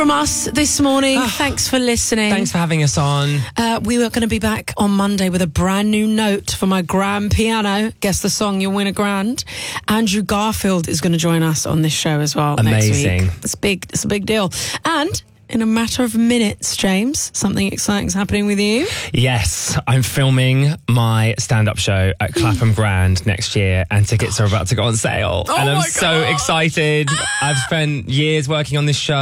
From us this morning. Thanks for listening. Thanks for having us on. We were going to be back on Monday with a brand new note for my grand piano. Guess the song, you'll win a grand. Andrew Garfield is going to join us on this show as well. Amazing. Next week. It's big. It's a big deal. And in a matter of minutes, James, something exciting's happening with you. Yes, I'm filming my stand-up show at Clapham Grand next year, and tickets are about to go on sale. And I'm so excited. I've spent years working on this show.